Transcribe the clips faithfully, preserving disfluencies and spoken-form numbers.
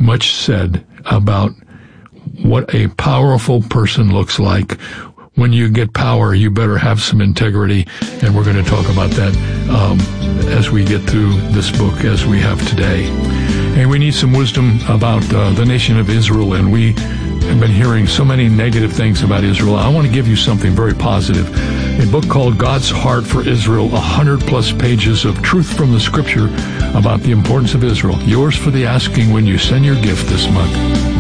much said about what a powerful person looks like. When you get power, you better have some integrity, and we're going to talk about that um, as we get through this book as we have today. And we need some wisdom about uh, the nation of Israel, and we have been hearing so many negative things about Israel. I want to give you something very positive. A book called God's Heart for Israel, one hundred plus pages of truth from the Scripture about the importance of Israel. Yours for the asking when you send your gift this month.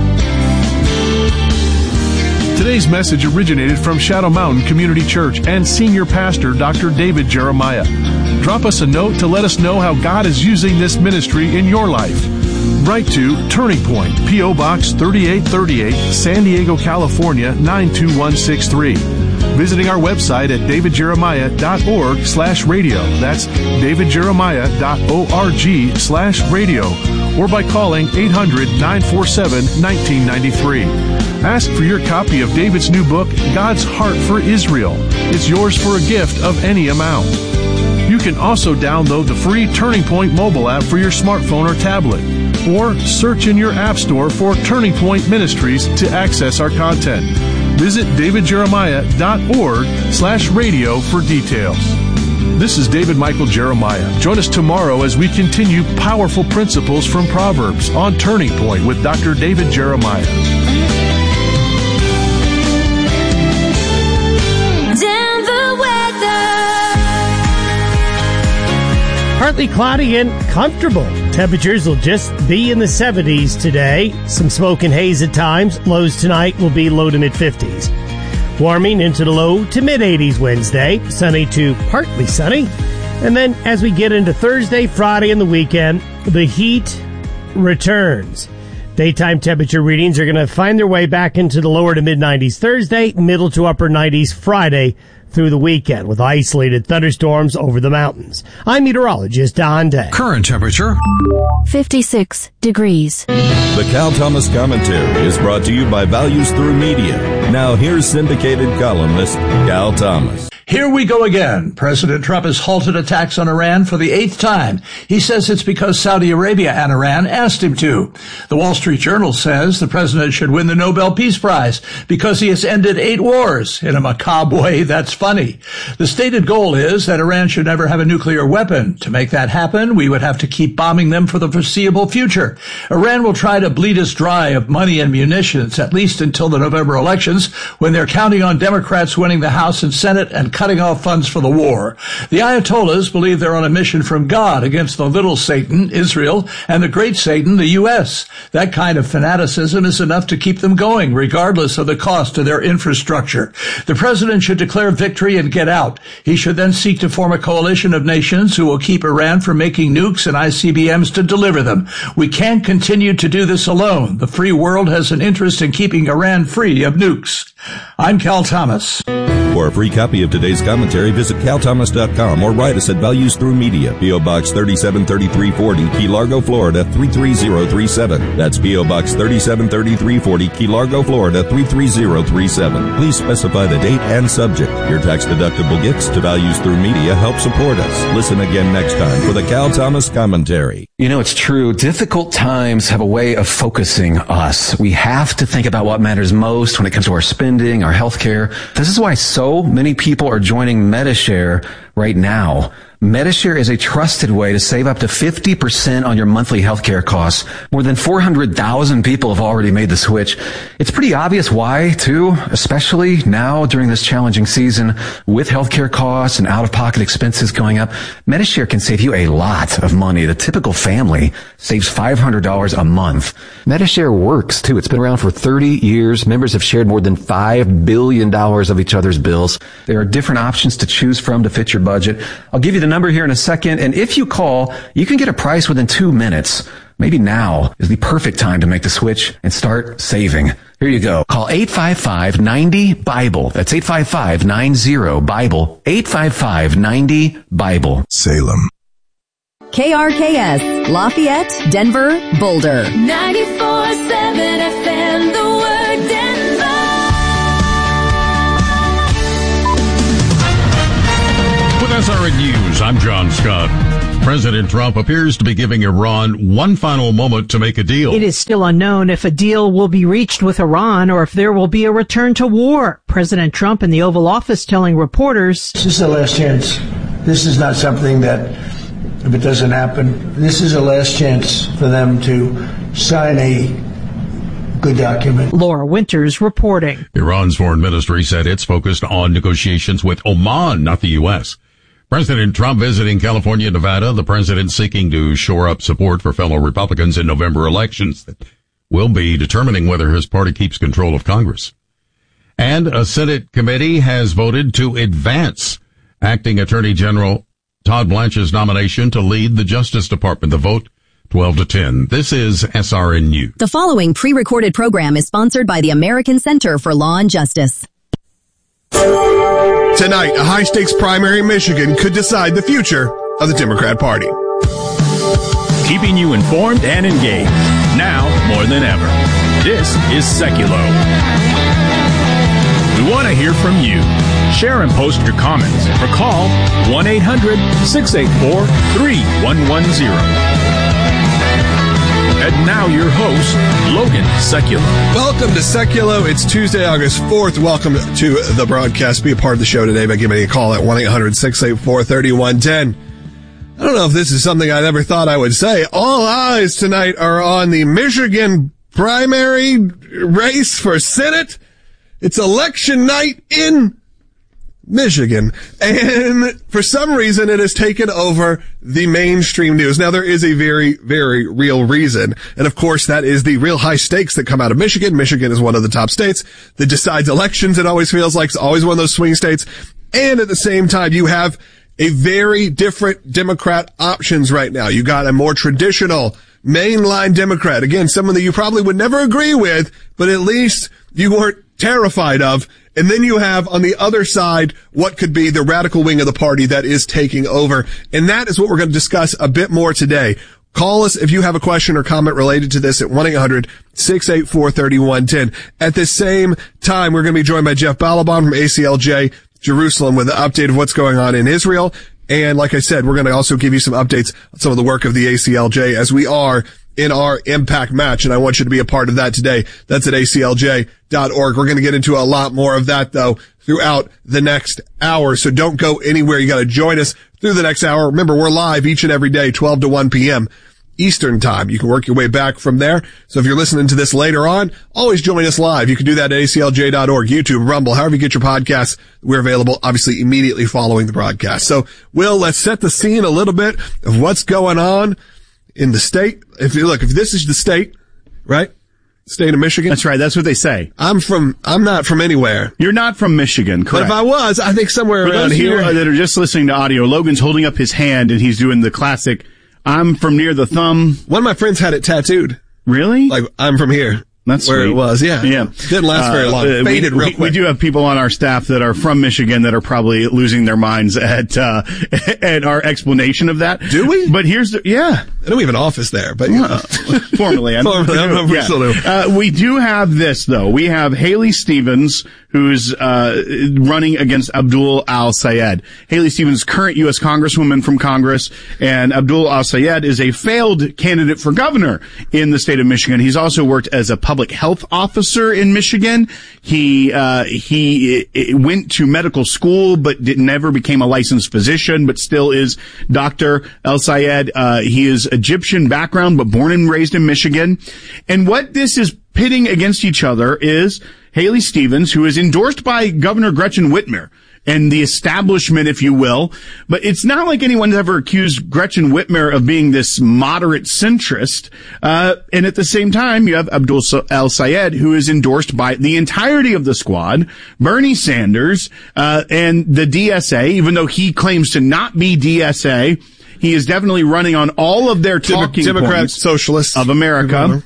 Today's message originated from Shadow Mountain Community Church and Senior Pastor Doctor David Jeremiah. Drop us a note to let us know how God is using this ministry in your life. Write to Turning Point, P O. Box thirty-eight thirty-eight, San Diego, California, nine two one six three. Visiting our website at davidjeremiah.org slash radio. That's davidjeremiah.org slash radio. Or by calling eight hundred, nine four seven, one nine nine three. Ask for your copy of David's new book, God's Heart for Israel. It's yours for a gift of any amount. You can also download the free Turning Point mobile app for your smartphone or tablet. Or search in your app store for Turning Point Ministries to access our content. Visit davidjeremiah.org slash radio for details. This is David Michael Jeremiah. Join us tomorrow as we continue powerful principles from Proverbs on Turning Point with Doctor David Jeremiah. Partly cloudy and comfortable. Temperatures will just be in the seventies today. Some smoke and haze at times. Lows tonight will be low to mid-fifties. Warming into the low to mid-eighties Wednesday. Sunny to partly sunny. And then as we get into Thursday, Friday, and the weekend, the heat returns. Daytime temperature readings are going to find their way back into the lower to mid-nineties Thursday, middle to upper nineties Friday through the weekend, with isolated thunderstorms over the mountains. I'm meteorologist Don Day. Current temperature fifty-six degrees. The Cal Thomas Commentary is brought to you by Values Through Media. Now here's syndicated columnist Cal Thomas. Here we go again. President Trump has halted attacks on Iran for the eighth time. He says it's because Saudi Arabia and Iran asked him to. The Wall Street Journal says the president should win the Nobel Peace Prize because he has ended eight wars. In a macabre way, that's funny. The stated goal is that Iran should never have a nuclear weapon. To make that happen, we would have to keep bombing them for the foreseeable future. Iran will try to bleed us dry of money and munitions, at least until the November elections, when they're counting on Democrats winning the House and Senate and cutting off funds for the war. The Ayatollahs believe they're on a mission from God against the little Satan, Israel, and the great Satan, the U S. That kind of fanaticism is enough to keep them going, regardless of the cost to their infrastructure. The president should declare victory and get out. He should then seek to form a coalition of nations who will keep Iran from making nukes and I C B Ms to deliver them. We can't continue to do this alone. The free world has an interest in keeping Iran free of nukes. I'm Cal Thomas. For a free copy of today's commentary, visit cal thomas dot com or write us at Values Through Media, P O. Box thirty-seven thirty-three forty, Key Largo, Florida, three three zero three seven. That's P O. Box thirty-seven thirty-three forty, Key Largo, Florida, three three zero three seven. Please specify the date and subject. Your tax-deductible gifts to Values Through Media help support us. Listen again next time for the Cal Thomas Commentary. You know, it's true. Difficult times have a way of focusing us. We have to think about what matters most when it comes to our spending, our health care. This is why so many people are joining Medi-Share right now. Medi-Share is a trusted way to save up to fifty percent on your monthly healthcare costs. More than four hundred thousand people have already made the switch. It's pretty obvious why, too, especially now during this challenging season with healthcare costs and out-of-pocket expenses going up. Medi-Share can save you a lot of money. The typical family saves five hundred dollars a month. Medi-Share works, too. It's been around for thirty years. Members have shared more than five billion dollars of each other's bills. There are different options to choose from to fit your budget. I'll give you the number here in a second, and if you call, you can get a price within two minutes. Maybe now is the perfect time to make the switch and start saving. Here you go. Call eight five five, nine zero, BIBLE. That's eight five five, nine zero, BIBLE. eight five five, nine zero, BIBLE. Salem. K R K S, Lafayette, Denver, Boulder. ninety-four seven F M, the word Denver. With S R N News, I'm John Scott. President Trump appears to be giving Iran one final moment to make a deal. It is still unknown if a deal will be reached with Iran or if there will be a return to war. President Trump in the Oval Office telling reporters, "This is the last chance. This is not something that, if it doesn't happen, this is a last chance for them to sign a good document." Laura Winters reporting. Iran's foreign ministry said it's focused on negotiations with Oman, not the U S. President Trump visiting California and Nevada, the president seeking to shore up support for fellow Republicans in November elections that will be determining whether his party keeps control of Congress. And a Senate committee has voted to advance Acting Attorney General Todd Blanche's nomination to lead the Justice Department. The vote twelve to ten. This is S R N News. The following pre-recorded program is sponsored by the American Center for Law and Justice. Tonight, a high-stakes primary in Michigan could decide the future of the Democrat Party. Keeping you informed and engaged, now more than ever. This is Seculo. We want to hear from you. Share and post your comments or call one eight hundred six eight four three one one zero. And now your host, Logan Seculo. Welcome to Seculo. It's Tuesday, August fourth. Welcome to the broadcast. Be a part of the show today by giving me a call at one eight hundred six eight four three one one zero. I don't know if this is something I never thought I would say. All eyes tonight are on the Michigan primary race for Senate. It's election night in Michigan, and for some reason it has taken over the mainstream news. Now, there is a very, very real reason, and of course that is the real high stakes that come out of Michigan. Michigan is one of the top states that decides elections. It always feels like it's always one of those swing states, and at the same time you have a very different Democrat options right now. You got a more traditional mainline Democrat, again, someone that you probably would never agree with, but at least you weren't terrified of. And then you have on the other side what could be the radical wing of the party that is taking over. And that is what we're going to discuss a bit more today. Call us if you have a question or comment related to this at one eight hundred six eight four three one one zero. At the same time, we're going to be joined by Jeff Balaban from A C L J Jerusalem with an update of what's going on in Israel. And like I said, we're going to also give you some updates on some of the work of the A C L J as we are in our Impact Match, and I want you to be a part of that today. That's at A C L J dot org. We're going to get into a lot more of that, though, throughout the next hour, so don't go anywhere. You got to join us through the next hour. Remember, we're live each and every day, twelve to one p.m. Eastern Time. You can work your way back from there. So if you're listening to this later on, always join us live. You can do that at A C L J dot org, YouTube, Rumble, however you get your podcasts. We're available, obviously, immediately following the broadcast. So, Will, let's set the scene a little bit of what's going on in the state. If you look, if this is the state, right? State of Michigan. That's right. That's what they say. I'm from, I'm not from anywhere. You're not from Michigan, correct? But if I was, I think somewhere For around those here. Of you that are just listening to audio, Logan's holding up his hand and he's doing the classic, I'm from near the thumb. One of my friends had it tattooed. Really? Like, I'm from here. That's where sweet. it was, yeah. Yeah. Didn't last very long. Uh, Faded we, real we, quick. We do have people on our staff that are from Michigan that are probably losing their minds at, uh, at our explanation of that. Do we? But here's the, yeah. I know we have an office there, but uh, formerly. I formerly, I don't know if we yeah. still do. Uh, we do have this, though. We have Haley Stevens, who's uh running against Abdul Al-Sayed. Haley Stevens, current U S Congresswoman from Congress, and Abdul Al-Sayed is a failed candidate for governor in the state of Michigan. He's also worked as a public health officer in Michigan. He uh he went to medical school, but did, never became a licensed physician, but still is Doctor Al-Sayed. Uh he is Egyptian background, but born and raised in Michigan. And what this is pitting against each other is Haley Stevens, who is endorsed by Governor Gretchen Whitmer and the establishment, if you will. But it's not like anyone's ever accused Gretchen Whitmer of being this moderate centrist. Uh, and at the same time, you have Abdul Al-Sayed, who is endorsed by the entirety of the squad, Bernie Sanders, uh, and the D S A, even though he claims to not be D S A. He is definitely running on all of their talking Democratic points Socialists of America.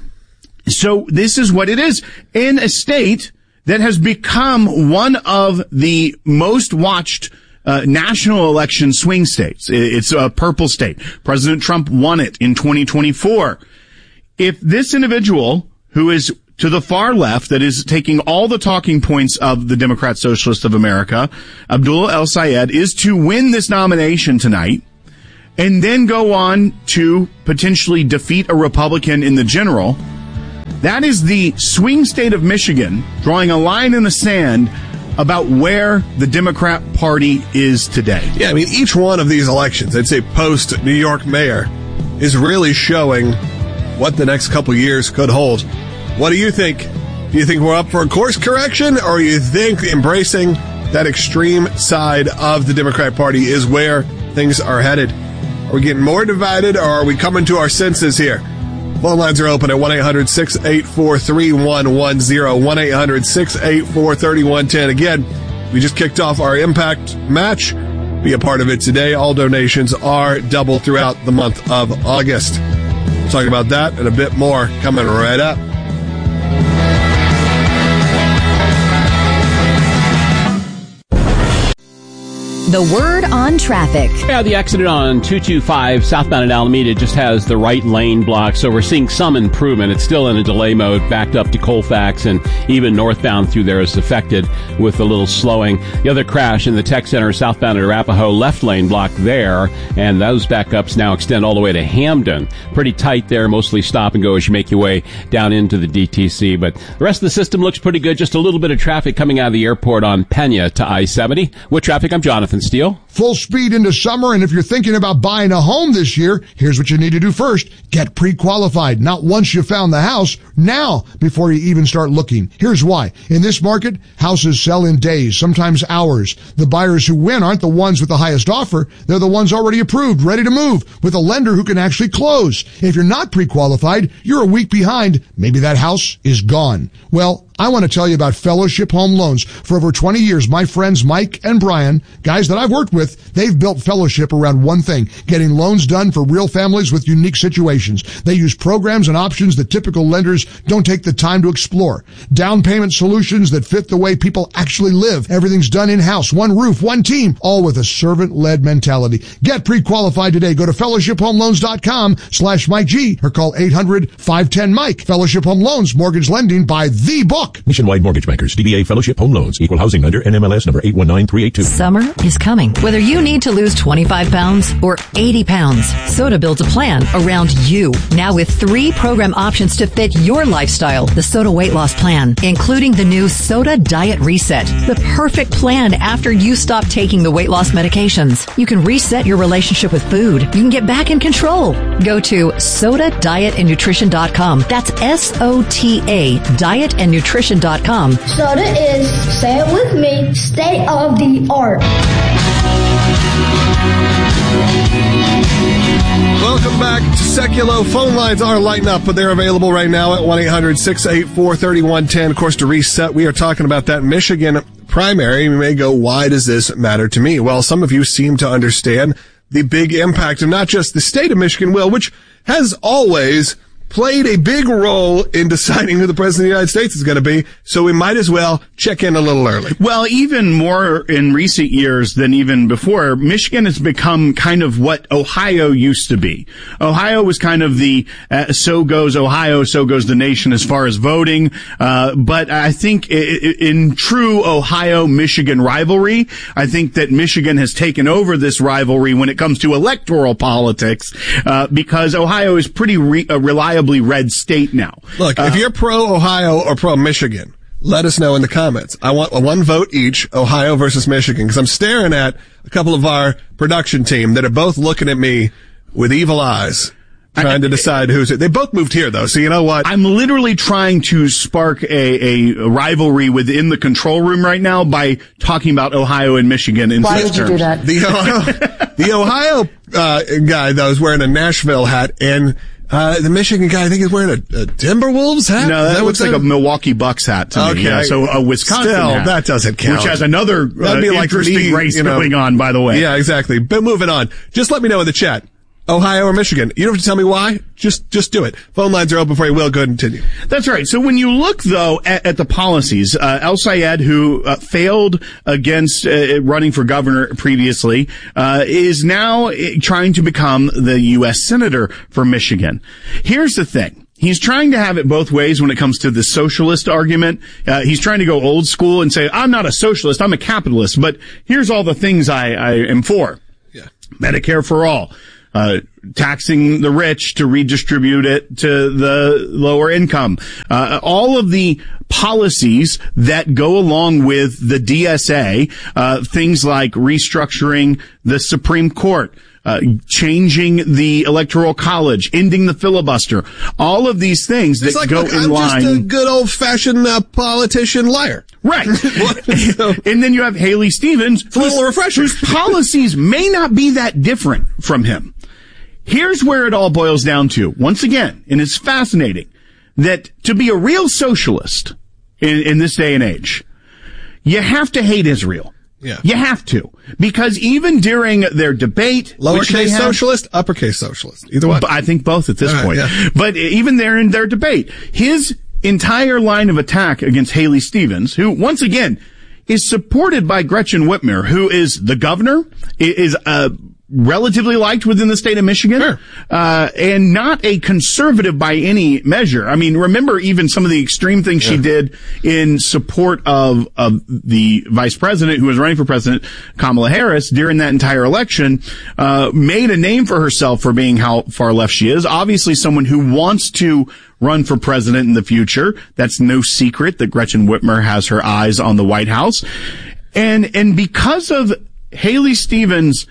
So this is what it is in a state that has become one of the most watched uh, national election swing states. It's a purple state. President Trump won it in twenty twenty-four. If this individual who is to the far left, that is taking all the talking points of the Democrat Socialist of America, Abdul Al-Sayed, is to win this nomination tonight, and then go on to potentially defeat a Republican in the general. That is the swing state of Michigan drawing a line in the sand about where the Democrat Party is today. Yeah, I mean, each one of these elections, I'd say post New York mayor, is really showing what the next couple years could hold. What do you think? Do you think we're up for a course correction, or you think embracing that extreme side of the Democrat Party is where things are headed? Are we getting more divided, or are we coming to our senses here? Phone lines are open at one eight hundred six eight four three one one zero, one eight hundred six eight four three one one zero. Again, we just kicked off our Impact match. Be a part of it today. All donations are double throughout the month of August. We'll talk about that and a bit more coming right up. The word on traffic. Yeah, the accident on two two five southbound at Alameda just has the right lane blocked, so we're seeing some improvement. It's still in a delay mode, backed up to Colfax, and even northbound through there is affected with a little slowing. The other crash in the tech center southbound at Arapahoe, left lane blocked there, and those backups now extend all the way to Hamden. Pretty tight there, mostly stop and go as you make your way down into the D T C, but the rest of the system looks pretty good. Just a little bit of traffic coming out of the airport on Pena to I seventy. With traffic, I'm Jonathan Steele. Full speed into summer, and if you're thinking about buying a home this year, here's what you need to do first. Get pre-qualified. Not once you found the house, now before you even start looking. Here's why. In this market, houses sell in days, sometimes hours. The buyers who win aren't the ones with the highest offer. They're the ones already approved, ready to move, with a lender who can actually close. If you're not pre-qualified, you're a week behind. Maybe that house is gone. Well, I want to tell you about Fellowship Home Loans. For over twenty years, my friends Mike and Brian, guys that I've worked with, they've built Fellowship around one thing, getting loans done for real families with unique situations. They use programs and options that typical lenders don't take the time to explore. Down payment solutions that fit the way people actually live. Everything's done in-house, one roof, one team, all with a servant-led mentality. Get pre-qualified today. Go to fellowship home loans dot com slash Mike G or call eight hundred five ten Mike. Fellowship Home Loans, mortgage lending by the book. Nationwide Mortgage Bankers, D B A Fellowship Home Loans, Equal Housing Lender, N M L S number eight one nine three eight two. Summer is coming. Whether you need to lose twenty-five pounds or eighty pounds, Soda builds a plan around you. Now with three program options to fit your lifestyle. The Soda Weight Loss Plan, including the new Soda Diet Reset. The perfect plan after you stop taking the weight loss medications. You can reset your relationship with food. You can get back in control. Go to soda diet and nutrition dot com. That's S O T A, diet and nutrition dot com. Soda is, say it with me, state of the art. Welcome back to Seculo. Phone lines are lighting up, but they're available right now at one eight hundred six eight four three one one zero. Of course, to reset, we are talking about that Michigan primary. You may go, why does this matter to me? Well, some of you seem to understand the big impact of not just the state of Michigan, Will, which has always played a big role in deciding who the president of the United States is going to be, so we might as well check in a little early. Well, even more in recent years than even before, Michigan has become kind of what Ohio used to be. Ohio was kind of the uh, so goes Ohio, so goes the nation as far as voting, uh, but I think in true Ohio-Michigan rivalry, I think that Michigan has taken over this rivalry when it comes to electoral politics, uh, because Ohio is pretty re- uh, reliable red state now. Look, uh, if you're pro-Ohio or pro-Michigan, let us know in the comments. I want one vote each, Ohio versus Michigan, because I'm staring at a couple of our production team that are both looking at me with evil eyes, trying to decide who's it. They both moved here, though, so you know what? I'm literally trying to spark a, a rivalry within the control room right now by talking about Ohio and Michigan in Why such would you terms. do that? The Ohio, the Ohio uh, guy, though, is wearing a Nashville hat, and Uh, the Michigan guy, I think, is wearing a, a Timberwolves hat? No, that, that looks like that? a Milwaukee Bucks hat to okay. me. Yeah, so a Wisconsin Still, hat. that doesn't count. Which has another uh, be like interesting me, race you know, going on, by the way. Yeah, exactly. But moving on. Just let me know in the chat. Ohio or Michigan. You don't have to tell me why. Just, just do it. Phone lines are open for you. Will, go ahead and continue. That's right. So when you look, though, at, at the policies, uh, El-Sayed, who uh, failed against uh, running for governor previously, uh, is now trying to become the U S Senator for Michigan. Here's the thing. He's trying to have it both ways when it comes to the socialist argument. Uh, he's trying to go old school and say, I'm not a socialist, I'm a capitalist, but here's all the things I, I am for. Yeah. Medicare for all. uh, taxing the rich to redistribute it to the lower income. Uh, all of the policies that go along with the D S A, uh, things like restructuring the Supreme Court, Uh, changing the Electoral College, ending the filibuster, all of these things that it's like, go look, in I'm line. just a good old-fashioned uh, politician liar. Right. And then you have Haley Stevens, it's a little refreshing. whose policies may not be that different from him. Here's where it all boils down to, once again, and it's fascinating, that to be a real socialist in, in this day and age, you have to hate Israel. Yeah. You have to. Because even during their debate, lowercase socialist, uppercase socialist, either one. I think both at this All right, point. yeah. But even there in their debate, his entire line of attack against Haley Stevens, who once again is supported by Gretchen Whitmer, who is the governor, is uh relatively liked within the state of Michigan, sure. uh, and not a conservative by any measure. I mean, remember even some of the extreme things yeah. she did in support of, of the vice president who was running for president, Kamala Harris, during that entire election, uh, made a name for herself for being how far left she is. Obviously someone who wants to run for president in the future. That's no secret that Gretchen Whitmer has her eyes on the White House. And, and because of Haley Stevens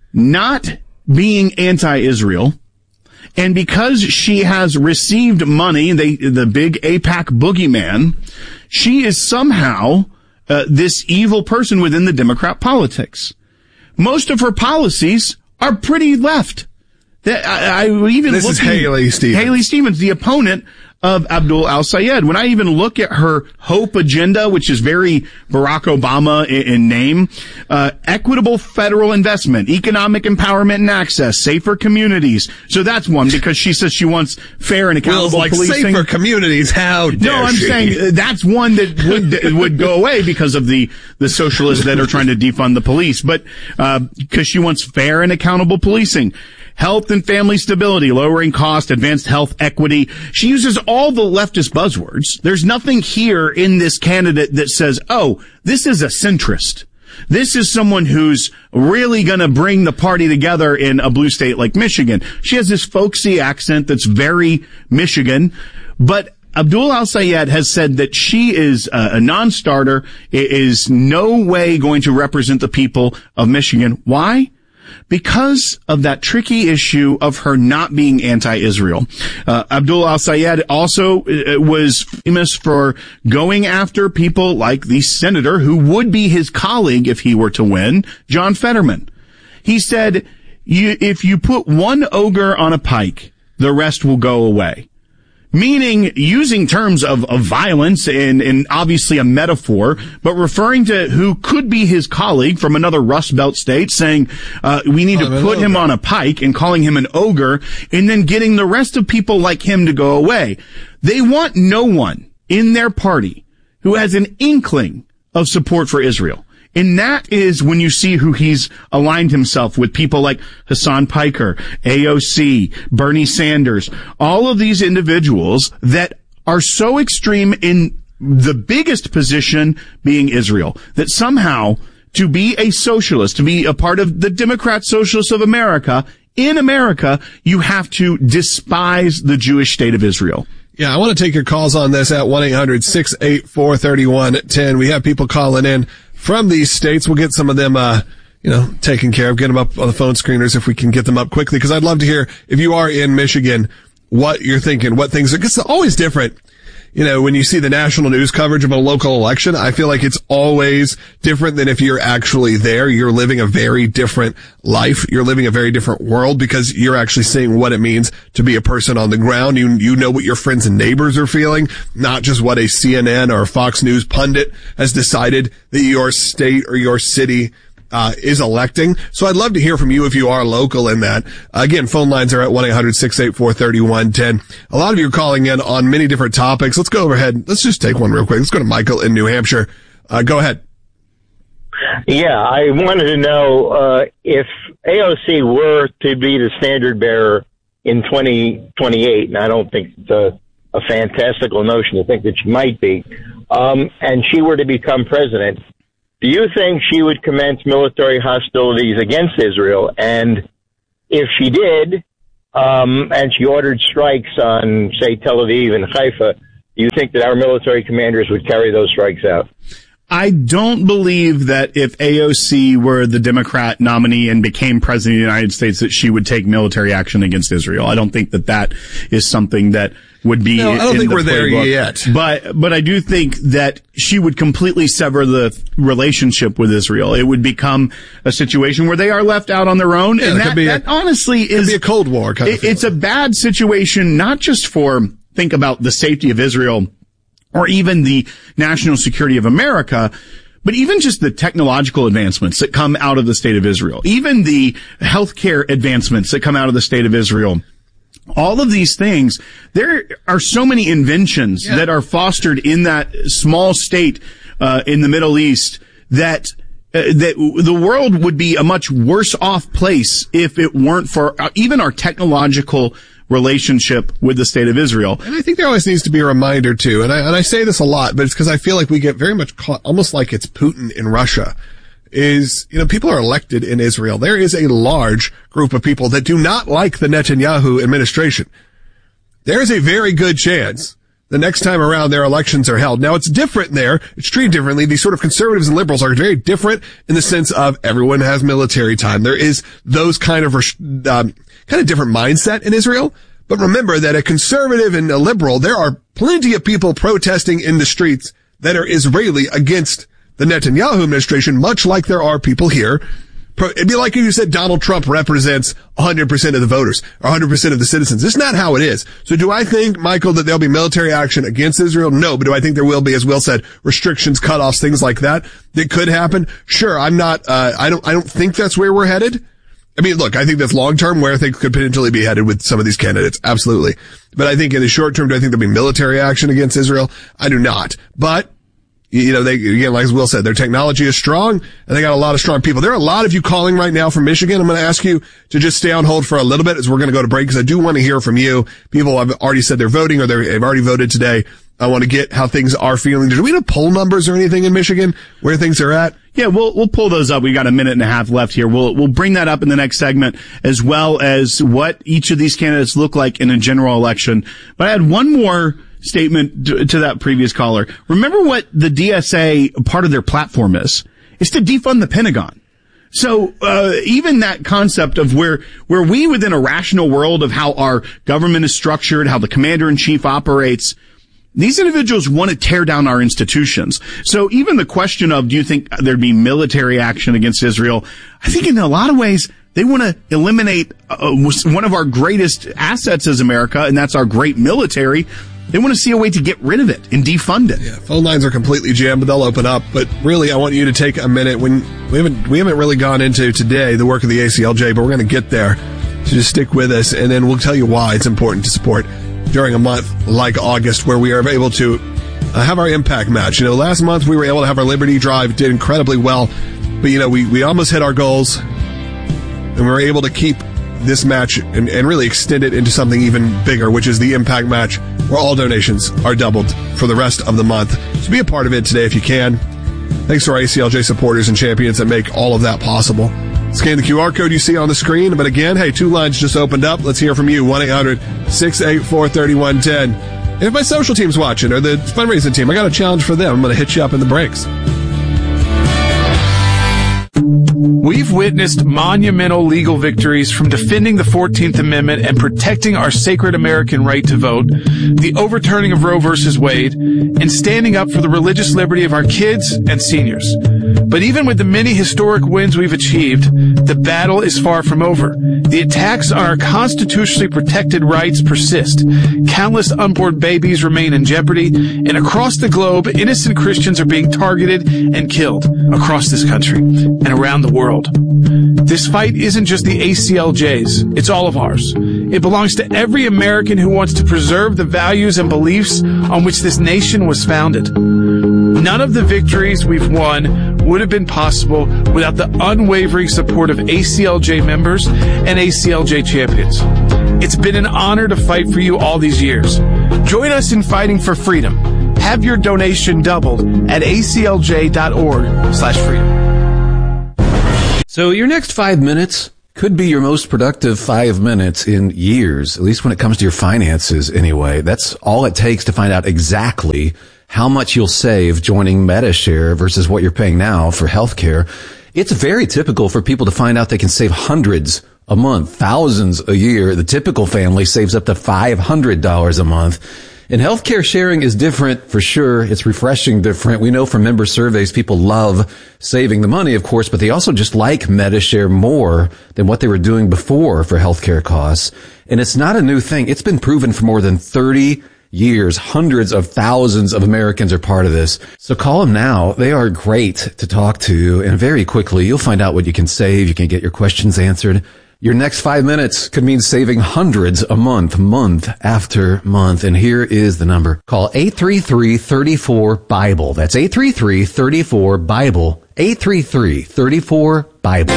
not being anti-Israel, and because she has received money, they, the big AIPAC boogeyman, she is somehow uh, this evil person within the Democrat politics. Most of her policies are pretty left. That I, I even this is at Haley Stevens. Haley Stevens, the opponent of Abdul al-Sayed. When I even look at her HOPE agenda, which is very Barack Obama in, in name, uh, equitable federal investment, economic empowerment and access, safer communities. So that's one, because she says she wants fair and accountable like policing. Safer communities, how dare No, I'm she? saying that's one that would would go away because of the the socialists that are trying to defund the police, but uh because she wants fair and accountable policing. Health and family stability, lowering cost, advanced health equity. She uses all the leftist buzzwords. There's nothing here in this candidate that says, oh, this is a centrist. This is someone who's really going to bring the party together in a blue state like Michigan. She has this folksy accent that's very Michigan, but Abdul al-Sayed has said that she is a non-starter, is no way going to represent the people of Michigan. Why? Because of that tricky issue of her not being anti-Israel. Uh, Abdul al-Sayed also uh, was famous for going after people like the senator who would be his colleague if he were to win, John Fetterman. He said, you, if you put one ogre on a pike, the rest will go away. Meaning using terms of, of violence and, and obviously a metaphor, but referring to who could be his colleague from another Rust Belt state, saying uh we need oh, to put him on a pike and calling him an ogre, and then getting the rest of people like him to go away. They want no one in their party who has an inkling of support for Israel. And that is when you see who he's aligned himself with, people like Hassan Piker, A O C, Bernie Sanders, all of these individuals that are so extreme in the biggest position being Israel, that somehow to be a socialist, to be a part of the Democrat Socialists of America, in America, you have to despise the Jewish state of Israel. Yeah, I want to take your calls on this at one eight hundred six eight four three one one zero. We have people calling in from these states. We'll get some of them, uh, you know, taken care of, get them up on the phone screeners if we can get them up quickly, because I'd love to hear, if you are in Michigan, what you're thinking, what things are, because it's always different. You know, when you see the national news coverage of a local election, I feel like it's always different than if you're actually there. You're living a very different life. You're living a very different world because you're actually seeing what it means to be a person on the ground. You, you know what your friends and neighbors are feeling, not just what a C N N or a Fox News pundit has decided that your state or your city Uh, is electing. So I'd love to hear from you if you are local in that. Again, phone lines are at one eight hundred six eight four three one one zero. A lot of you are calling in on many different topics. Let's go overhead. Let's just take one real quick. Let's go to Michael in New Hampshire. Uh, go ahead. Yeah, I wanted to know uh, if A O C were to be the standard bearer in twenty twenty-eight, and I don't think it's a, a fantastical notion to think that she might be, um, and she were to become president, do you think she would commence military hostilities against Israel? And if she did, um, and she ordered strikes on, say, Tel Aviv and Haifa, do you think that our military commanders would carry those strikes out? I don't believe that if A O C were the Democrat nominee and became president of the United States, that she would take military action against Israel. I don't think that that is something that would be. No, I don't in think the we're there playbook. yet. But, but I do think that she would completely sever the relationship with Israel. It would become a situation where they are left out on their own. Yeah, and it that, could be that a, honestly could is be a Cold War kind it, of thing. It's a bad situation, not just for, think about the safety of Israel or even the national security of America, but even just the technological advancements that come out of the state of Israel, even the healthcare advancements that come out of the state of Israel. All of these things, there are so many inventions yeah. that are fostered in that small state uh, in the Middle East that uh, that the world would be a much worse off place if it weren't for uh, even our technological relationship with the state of Israel. And I think there always needs to be a reminder too, and I, and I say this a lot, but it's because I feel like we get very much caught, almost like it's Putin in Russia, is, you know, people are elected in Israel. There is a large group of people that do not like the Netanyahu administration. There is a very good chance the next time around their elections are held. Now, it's different there. It's treated differently. These sort of conservatives and liberals are very different in the sense of everyone has military time. There is those kind of, um, kind of different mindset in Israel. But remember that a conservative and a liberal, there are plenty of people protesting in the streets that are Israeli against the Netanyahu administration, much like there are people here. It'd be like if you said Donald Trump represents one hundred percent of the voters or one hundred percent of the citizens. It's not how it is. So do I think, Michael, that there'll be military action against Israel? No. But do I think there will be, as Will said, restrictions, cutoffs, things like that that could happen? Sure. I'm not, uh, I don't, I don't think that's where we're headed. I mean, look, I think that's long term where things could potentially be headed with some of these candidates. Absolutely. But I think in the short term, do I think there'll be military action against Israel? I do not. But, you know, they, again, like Will said, their technology is strong and they got a lot of strong people. There are a lot of you calling right now from Michigan. I'm going to ask you to just stay on hold for a little bit as we're going to go to break because I do want to hear from you. People have already said they're voting or they've already voted today. I want to get how things are feeling. Do we have poll numbers or anything in Michigan where things are at? Yeah, we'll we'll pull those up. We got a minute and a half left here. We'll we'll bring that up in the next segment, as well as what each of these candidates look like in a general election. But I had one more statement to, to that previous caller. Remember what the D S A part of their platform is? It's to defund the Pentagon. So uh even that concept of where where we within a rational world of how our government is structured, how the commander in chief operates, these individuals want to tear down our institutions. So even the question of, do you think there'd be military action against Israel? I think in a lot of ways, they want to eliminate uh, one of our greatest assets as America, and that's our great military. They want to see a way to get rid of it and defund it. Yeah, phone lines are completely jammed, but they'll open up. But really, I want you to take a minute. When we haven't, we haven't really gone into today the work of the A C L J, but we're going to get there. So just stick with us, and then we'll tell you why it's important to support during a month like August, where we are able to uh, have our impact match. You know, last month we were able to have our Liberty Drive, did incredibly well, but you know, we, we almost hit our goals, and we were able to keep this match and, and really extend it into something even bigger, which is the impact match, where all donations are doubled for the rest of the month. So be a part of it today if you can. Thanks to our A C L J supporters and champions that make all of that possible. Scan the Q R code you see on the screen. But again, hey, two lines just opened up. Let's hear from you. one eight hundred six eight four three one one zero. And if my social team's watching or the fundraising team, I got a challenge for them. I'm going to hit you up in the breaks. We've witnessed monumental legal victories from defending the fourteenth Amendment and protecting our sacred American right to vote, the overturning of Roe versus Wade, and standing up for the religious liberty of our kids and seniors. But even with the many historic wins we've achieved, the battle is far from over. The attacks on our constitutionally protected rights persist. Countless unborn babies remain in jeopardy, and across the globe, innocent Christians are being targeted and killed across this country and around the world. This fight isn't just the A C L J's, it's all of ours. It belongs to every American who wants to preserve the values and beliefs on which this nation was founded. None of the victories we've won would have been possible without the unwavering support of A C L J members and A C L J champions. It's been an honor to fight for you all these years. Join us in fighting for freedom. Have your donation doubled at A C L J dot org slash freedom. So your next five minutes, could be your most productive five minutes in years, at least when it comes to your finances anyway. That's all it takes to find out exactly how much you'll save joining Medi-Share versus what you're paying now for healthcare. It's very typical for people to find out they can save hundreds a month, thousands a year. The typical family saves up to five hundred dollars a month. And healthcare sharing is different for sure. It's refreshing different. We know from member surveys, people love saving the money, of course, but they also just like Medi-Share more than what they were doing before for healthcare costs. And it's not a new thing. It's been proven for more than thirty years. Hundreds of thousands of Americans are part of this. So call them now. They are great to talk to. And very quickly, you'll find out what you can save. You can get your questions answered. Your next five minutes could mean saving hundreds a month, month after month. And here is the number. Call eight three three, three four, BIBLE. That's eight three three, three four, BIBLE. eight three three, three four, BIBLE.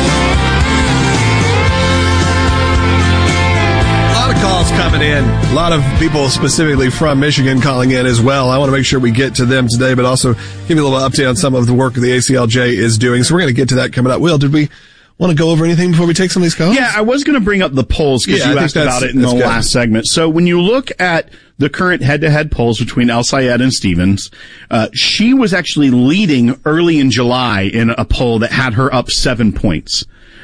A lot of calls coming in. A lot of people specifically from Michigan calling in as well. I want to make sure we get to them today, but also give you a little update on some of the work the A C L J is doing. So we're going to get to that coming up. Will, did we want to go over anything before we take some of these calls? Yeah, I was going to bring up the polls because yeah, you asked about it in the good. last segment. So when you look at the current head-to-head polls between El-Sayed and Stevens, uh, she was actually leading early in July in a poll that had her up seven points.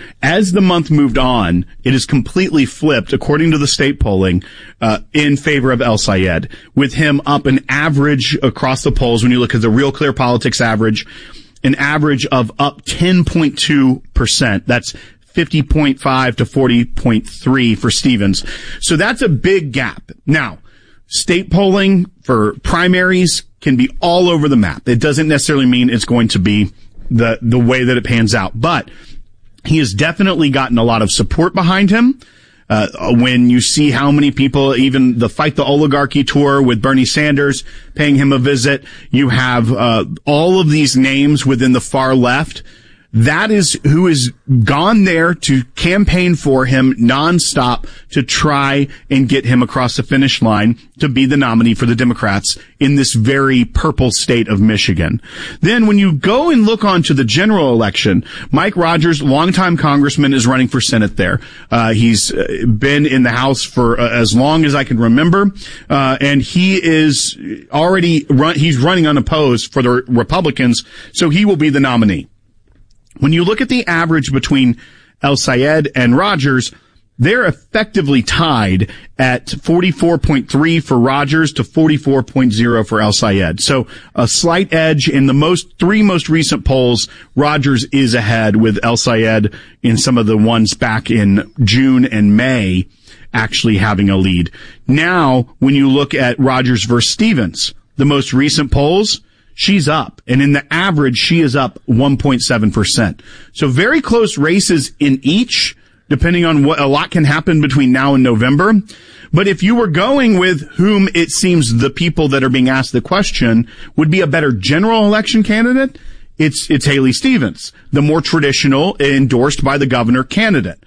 As the month moved on, it is completely flipped, according to the state polling, uh, in favor of El-Sayed, with him up an average across the polls. When you look at the Real Clear Politics average, an average of up ten point two percent. That's fifty point five to forty point three for Stevens. So that's a big gap. Now, state polling for primaries can be all over the map. It doesn't necessarily mean it's going to be the, the way that it pans out, but he has definitely gotten a lot of support behind him. Uh, when you see how many people, even the Fight the Oligarchy tour with Bernie Sanders paying him a visit, you have uh, all of these names within the far left. That is who has gone there to campaign for him nonstop to try and get him across the finish line to be the nominee for the Democrats in this very purple state of Michigan. Then when you go and look onto the general election, Mike Rogers, longtime congressman, is running for Senate there. Uh, he's been in the House for uh, as long as I can remember, uh, and he is already run, he's running unopposed for the Republicans, so he will be the nominee. When you look at the average between El-Sayed and Rogers, they're effectively tied at forty-four point three for Rogers to forty-four point zero for El-Sayed. So a slight edge in the most three most recent polls. Rogers is ahead, with El-Sayed in some of the ones back in June and May actually having a lead. Now, when you look at Rogers versus Stevens, the most recent polls, she's up. And in the average, she is up one point seven percent. So very close races in each, depending on what, a lot can happen between now and November. But if you were going with whom it seems the people that are being asked the question would be a better general election candidate, it's, it's Haley Stevens, the more traditional, endorsed by the governor candidate.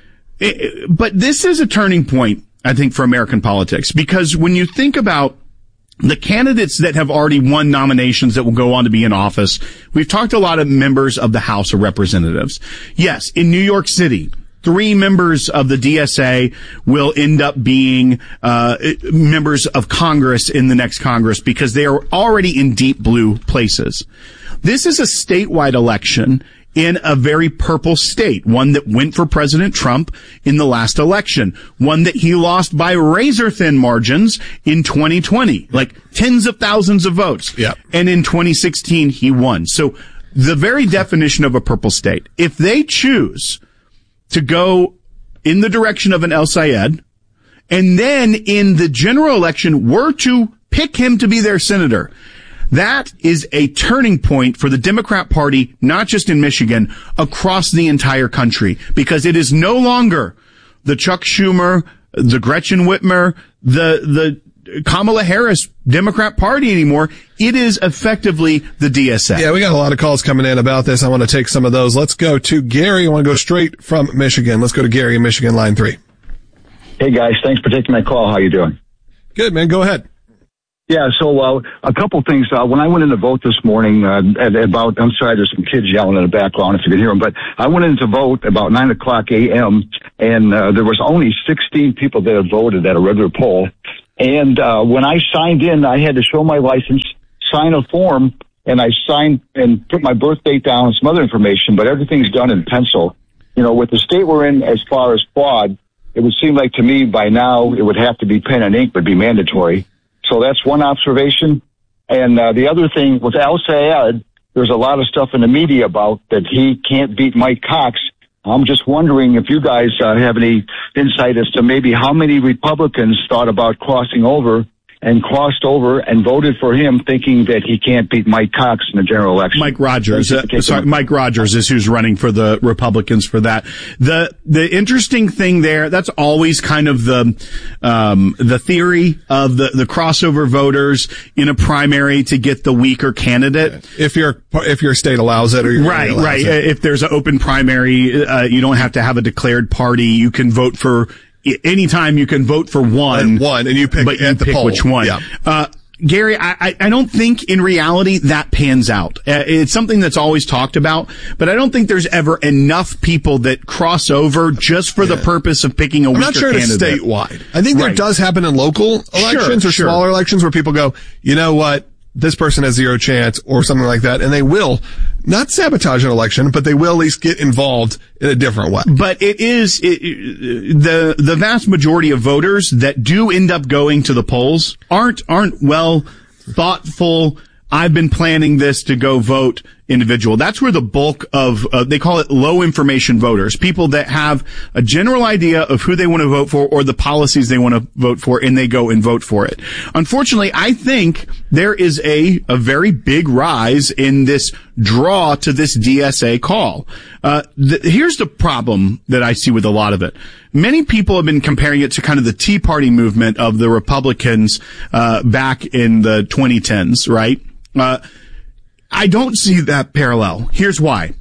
It, but this is a turning point, I think, for American politics, because when you think about the candidates that have already won nominations that will go on to be in office, we've talked to a lot of members of the House of Representatives. Yes, in New York City, three members of the D S A will end up being uh members of Congress in the next Congress because they are already in deep blue places. This is a statewide election in a very purple state, one that went for President Trump in the last election, one that he lost by razor-thin margins in twenty twenty, like tens of thousands of votes. Yeah. And in twenty sixteen, he won. So the very definition of a purple state, if they choose to go in the direction of an El-Sayed, and then in the general election were to pick him to be their senator, that is a turning point for the Democrat Party, not just in Michigan, across the entire country, because it is no longer the Chuck Schumer, the Gretchen Whitmer, the the Kamala Harris Democrat Party anymore. It is effectively the D S A. Yeah, we got a lot of calls coming in about this. I want to take some of those. Let's go to Gary. I want to go straight from Michigan. Let's go to Gary in Michigan, line three. Hey, guys. Thanks for taking my call. How you doing? Good, man. Go ahead. Yeah, so uh, a couple things. Uh, when I went in to vote this morning, uh, at about, I'm sorry, there's some kids yelling in the background if you can hear them, but I went in to vote about nine o'clock a.m., and uh, there was only sixteen people that had voted at a regular poll. And uh, when I signed in, I had to show my license, sign a form, and I signed and put my birth date down and some other information, but everything's done in pencil. You know, with the state we're in as far as fraud, it would seem like to me by now it would have to be pen and ink would be mandatory. So that's one observation. And uh, the other thing with Al Sayed, there's a lot of stuff in the media about that he can't beat Mike Cox. I'm just wondering if you guys uh, have any insight as to maybe how many Republicans thought about crossing over and crossed over and voted for him thinking that he can't beat Mike Cox in the general election. Mike Rogers. Uh, sorry, Mike Rogers is who's running for the Republicans for that. The, the interesting thing there, that's always kind of the, um, the theory of the, the crossover voters in a primary to get the weaker candidate. If your, if your state allows it or your Right, right. It. If there's an open primary, uh, you don't have to have a declared party. You can vote for anytime you can vote for one, and one, and you pick, but you at the pick poll. which one. Yeah. Uh, Gary, I, I don't think in reality that pans out. Uh, it's something that's always talked about, but I don't think there's ever enough people that cross over just for yeah. the purpose of picking a I'm weaker not sure candidate. It's statewide. I think right. there does happen in local elections sure, or sure. smaller elections where people go, you know what? This person has zero chance or something like that. And they will not sabotage an election, but they will at least get involved in a different way. But it is it, the, the vast majority of voters that do end up going to the polls aren't, aren't well thoughtful. I've been planning this to go vote individual. That's where the bulk of, uh, they call it low information voters, people that have a general idea of who they want to vote for or the policies they want to vote for, and they go and vote for it. Unfortunately, I think there is a, a very big rise in this draw to this D S A call. Uh, th- here's the problem that I see with a lot of it. Many people have been comparing it to kind of the Tea Party movement of the Republicans, uh, back in the twenty tens, right? Uh, I don't see that parallel. Here's why.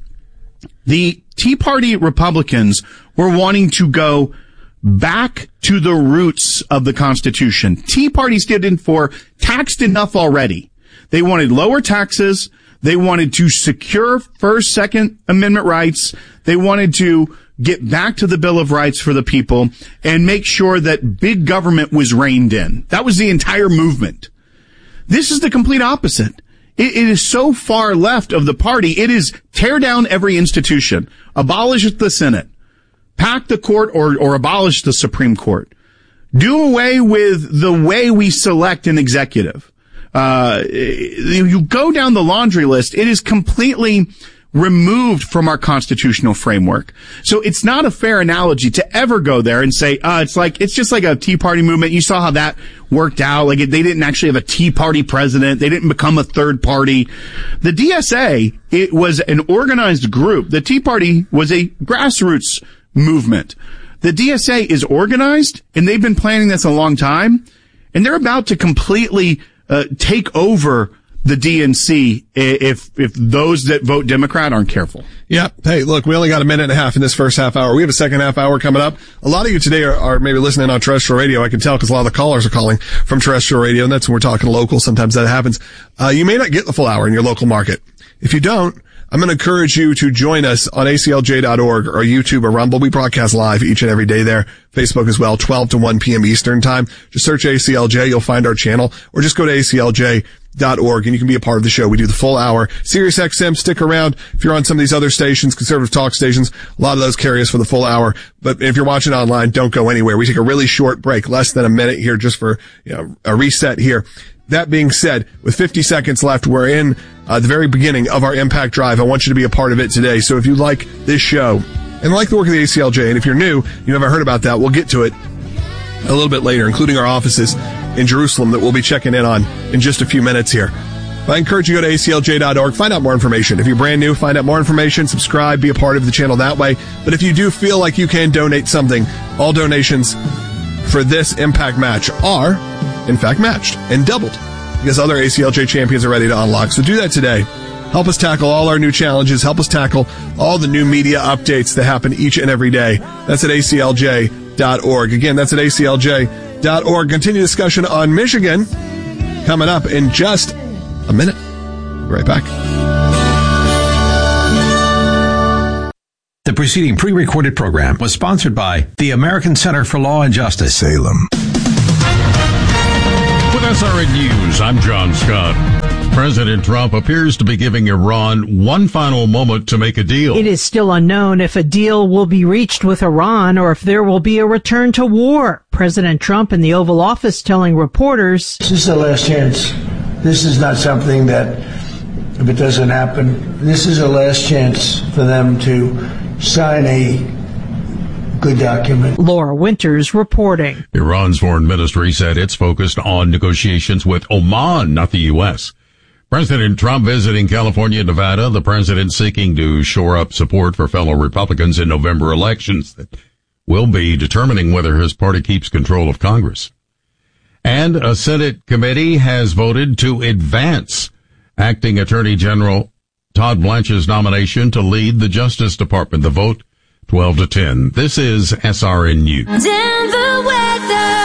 The Tea Party Republicans were wanting to go back to the roots of the Constitution. Tea Party stood in for taxed enough already. They wanted lower taxes. They wanted to secure First, Second Amendment rights. They wanted to get back to the Bill of Rights for the people and make sure that big government was reined in. That was the entire movement. This is the complete opposite. It, it is so far left of the party. It is tear down every institution, abolish the Senate, pack the court or, or abolish the Supreme Court, do away with the way we select an executive. Uh, you go down the laundry list. It is completely removed from our constitutional framework. So it's not a fair analogy to ever go there and say, uh, it's like, it's just like a Tea Party movement. You saw how that worked out. Like it, they didn't actually have a Tea Party president. They didn't become a third party. The D S A, it was an organized group. The Tea Party was a grassroots movement. The D S A is organized, and they've been planning this a long time, and they're about to completely uh, take over the D N C if if those that vote Democrat aren't careful. Yeah. Hey, look, we only got a minute and a half in this first half hour. We have a second half hour coming up. A lot of you today are, are maybe listening on terrestrial radio. I can tell because a lot of the callers are calling from terrestrial radio, and that's when we're talking local. Sometimes that happens. Uh, you may not get the full hour in your local market. If you don't, I'm going to encourage you to join us on A C L J dot org or YouTube or Rumble. We broadcast live each and every day there. Facebook as well, twelve to one p.m. Eastern time. Just search A C L J. You'll find our channel, or just go to A C L J dot org and you can be a part of the show. We do the full hour. Sirius X M, stick around. If you're on some of these other stations, conservative talk stations, a lot of those carry us for the full hour. But if you're watching online, don't go anywhere. We take a really short break, less than a minute here, just for, you know, a reset here. That being said, with fifty seconds left, we're in uh, the very beginning of our Impact Drive. I want you to be a part of it today. So if you like this show and like the work of the A C L J, and if you're new, you haven't heard about that, we'll get to it a little bit later, including our offices in Jerusalem that we'll be checking in on in just a few minutes here. But I encourage you to go to A C L J dot org, find out more information. If you're brand new, find out more information, subscribe, be a part of the channel that way. But if you do feel like you can donate something, all donations for this Impact match are, in fact, matched and doubled because other A C L J champions are ready to unlock. So do that today. Help us tackle all our new challenges. Help us tackle all the new media updates that happen each and every day. That's at A C L J dot org. Again, that's at A C L J dot org. Continue discussion on Michigan coming up in just a minute. We'll be right back. The preceding pre-recorded program was sponsored by the American Center for Law and Justice, Salem. With S R N News, I'm John Scott. President Trump appears to be giving Iran one final moment to make a deal. It is still unknown if a deal will be reached with Iran or if there will be a return to war. President Trump in the Oval Office telling reporters, This is the last chance. This is not something that, if it doesn't happen, this is the last chance for them to sign a good document. Laura Winters reporting. Iran's foreign ministry said it's focused on negotiations with Oman, not the U S. President Trump visiting California and Nevada, the president seeking to shore up support for fellow Republicans in November elections that will be determining whether his party keeps control of Congress. And a Senate committee has voted to advance Acting Attorney General Todd Blanche's nomination to lead the Justice Department. The vote, twelve to ten. This is S R N News. Denver weather.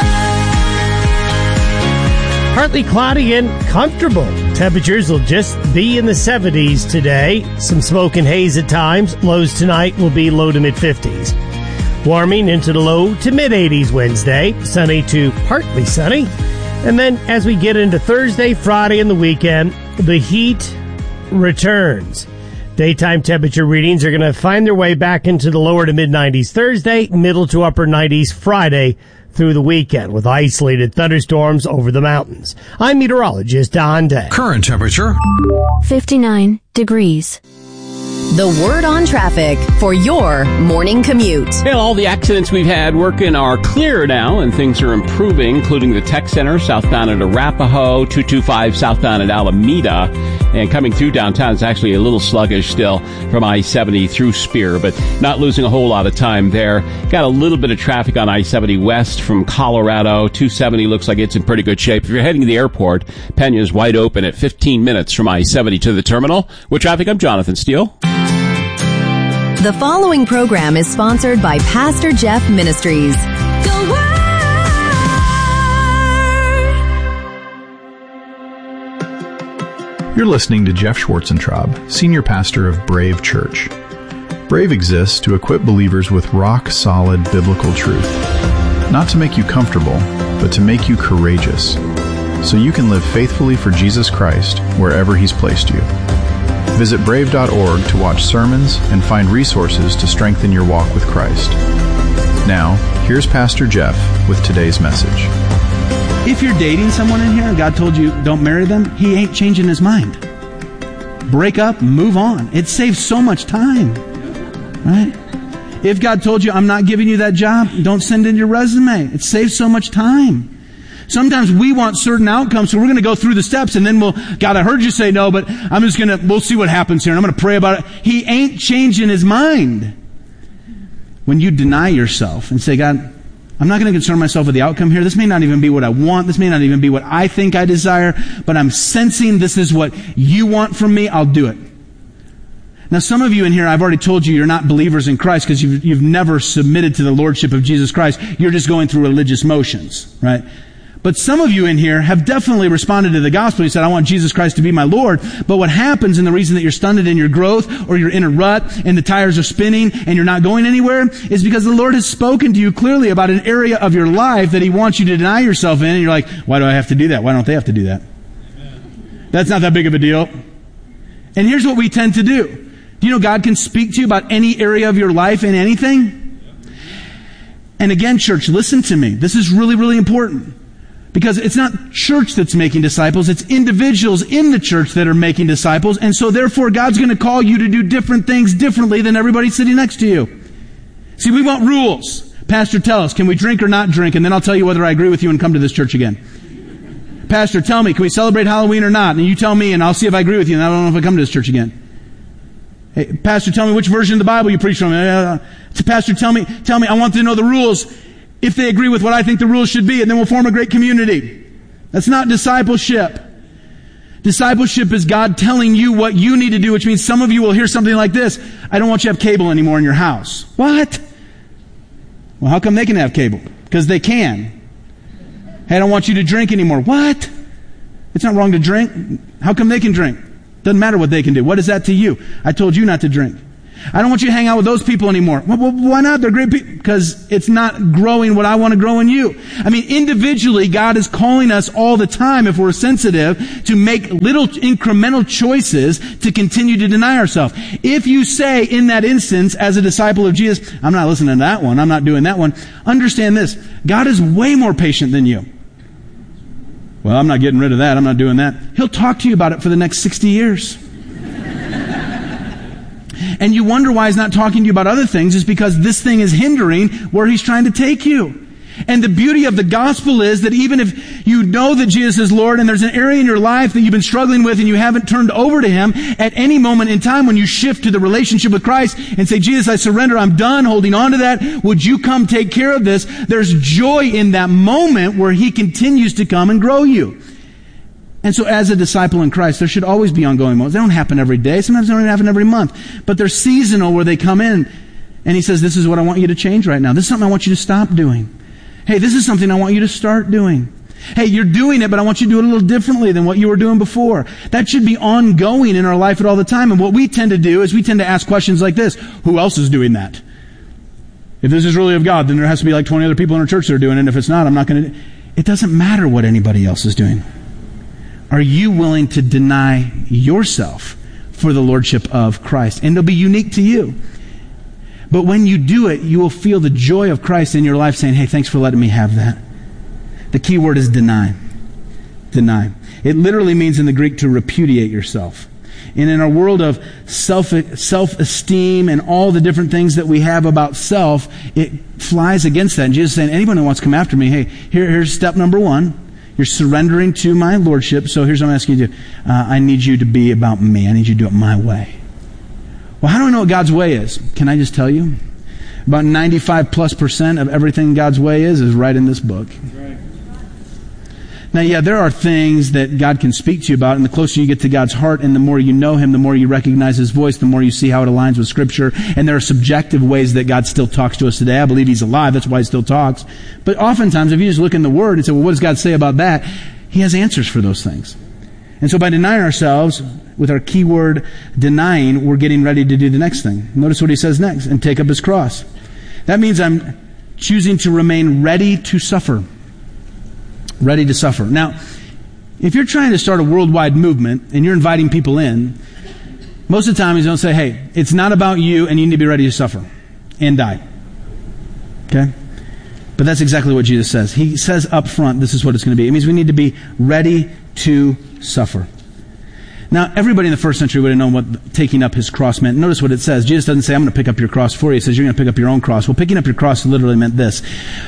Partly cloudy and comfortable. Temperatures will just be in the seventies today. Some smoke and haze at times. Lows tonight will be low to mid fifties. Warming into the low to mid eighties Wednesday. Sunny to partly sunny. And then as we get into Thursday, Friday, and the weekend, the heat returns. Daytime temperature readings are going to find their way back into the lower to mid nineties Thursday, middle to upper nineties Friday through the weekend with isolated thunderstorms over the mountains. I'm meteorologist Don Day. Current temperature fifty-nine degrees. The word on traffic for your morning commute. Well, all the accidents we've had working are clear now, and things are improving, including the Tech Center southbound at Arapahoe, two two five southbound at Alameda, and coming through downtown is actually a little sluggish still from I seventy through Spear, but not losing a whole lot of time there. Got a little bit of traffic on I seventy west from Colorado. two seventy looks like it's in pretty good shape. If you're heading to the airport, Pena's wide open at fifteen minutes from I seventy to the terminal. With traffic, I'm Jonathan Steele. The following program is sponsored by Pastor Jeff Ministries. The Word. You're listening to Jeff Schwarzentraub, Senior Pastor of Brave Church. Brave exists to equip believers with rock-solid biblical truth. Not to make you comfortable, but to make you courageous, so you can live faithfully for Jesus Christ wherever He's placed you. Visit brave dot org to watch sermons and find resources to strengthen your walk with Christ. Now, here's Pastor Jeff with today's message. If you're dating someone in here and God told you don't marry them, He ain't changing His mind. Break up, move on. It saves so much time, right? If God told you I'm not giving you that job, don't send in your resume. It saves so much time. Sometimes we want certain outcomes, so we're going to go through the steps, and then we'll, God, I heard you say no, but I'm just going to, we'll see what happens here, and I'm going to pray about it. He ain't changing His mind. When you deny yourself and say, God, I'm not going to concern myself with the outcome here. This may not even be what I want. This may not even be what I think I desire, but I'm sensing this is what you want from me. I'll do it. Now, some of you in here, I've already told you, you're not believers in Christ because you've, you've never submitted to the Lordship of Jesus Christ. You're just going through religious motions, right? But some of you in here have definitely responded to the gospel. You said, I want Jesus Christ to be my Lord. But what happens, and the reason that you're stunted in your growth, or you're in a rut, and the tires are spinning, and you're not going anywhere, is because the Lord has spoken to you clearly about an area of your life that He wants you to deny yourself in, and you're like, why do I have to do that? Why don't they have to do that? Amen. That's not that big of a deal. And here's what we tend to do. Do you know God can speak to you about any area of your life and anything? And again, church, listen to me. This is really, really important. Because it's not church that's making disciples, it's individuals in the church that are making disciples, and so therefore God's going to call you to do different things differently than everybody sitting next to you. See, we want rules. Pastor, tell us, can we drink or not drink? And then I'll tell you whether I agree with you and come to this church again. Pastor, tell me, can we celebrate Halloween or not? And you tell me, and I'll see if I agree with you, and I don't know if I come to this church again. Hey, Pastor, tell me which version of the Bible you preach from. Uh, Pastor, tell me, tell me, I want to know the rules. If they agree with what I think the rules should be, and then we'll form a great community. That's not discipleship. Discipleship is God telling you what you need to do, which means some of you will hear something like this. I don't want you to have cable anymore in your house. What? Well, how come they can have cable? Because they can. Hey, I don't want you to drink anymore. What? It's not wrong to drink. How come they can drink? Doesn't matter what they can do. What is that to you? I told you not to drink. I don't want you to hang out with those people anymore. Well, well, why not? They're great people. Because it's not growing what I want to grow in you. I mean, individually, God is calling us all the time, if we're sensitive, to make little incremental choices to continue to deny ourselves. If you say in that instance, as a disciple of Jesus, I'm not listening to that one, I'm not doing that one, understand this. God is way more patient than you. Well, I'm not getting rid of that. I'm not doing that. He'll talk to you about it for the next sixty years. And you wonder why he's not talking to you about other things. It's because this thing is hindering where he's trying to take you. And the beauty of the gospel is that even if you know that Jesus is Lord and there's an area in your life that you've been struggling with and you haven't turned over to him, at any moment in time when you shift to the relationship with Christ and say, Jesus, I surrender, I'm done holding on to that, would you come take care of this? There's joy in that moment where he continues to come and grow you. And so as a disciple in Christ, there should always be ongoing moments. They don't happen every day. Sometimes they don't even happen every month. But they're seasonal where they come in and he says, this is what I want you to change right now. This is something I want you to stop doing. Hey, this is something I want you to start doing. Hey, you're doing it, but I want you to do it a little differently than what you were doing before. That should be ongoing in our life at all the time. And what we tend to do is we tend to ask questions like this. Who else is doing that? If this is really of God, then there has to be like twenty other people in our church that are doing it. And if it's not, I'm not going to. It doesn't matter what anybody else is doing. Are you willing to deny yourself for the lordship of Christ? And it'll be unique to you. But when you do it, you will feel the joy of Christ in your life saying, hey, thanks for letting me have that. The key word is deny. Deny. It literally means in the Greek to repudiate yourself. And in our world of self, self-esteem and all the different things that we have about self, it flies against that. And Jesus is saying, anyone who wants to come after me, hey, here, here's step number one. You're surrendering to my lordship, so here's what I'm asking you to do. Uh, I need you to be about me. I need you to do it my way. Well, how do I know what God's way is? Can I just tell you? About ninety-five plus percent of everything God's way is is right in this book. Right. Now, yeah, there are things that God can speak to you about, and the closer you get to God's heart and the more you know him, the more you recognize his voice, the more you see how it aligns with Scripture. And there are subjective ways that God still talks to us today. I believe he's alive. That's why he still talks. But oftentimes, if you just look in the Word and say, well, what does God say about that? He has answers for those things. And so by denying ourselves, with our keyword denying, we're getting ready to do the next thing. Notice what he says next, and take up his cross. That means I'm choosing to remain ready to suffer. Ready to suffer. Now, if you're trying to start a worldwide movement and you're inviting people in, most of the time he's going to say, hey, it's not about you and you need to be ready to suffer and die. Okay? But that's exactly what Jesus says. He says up front, this is what it's going to be. It means we need to be ready to suffer. Now, everybody in the first century would have known what taking up his cross meant. Notice what it says. Jesus doesn't say, I'm going to pick up your cross for you. He says, you're going to pick up your own cross. Well, picking up your cross literally meant this.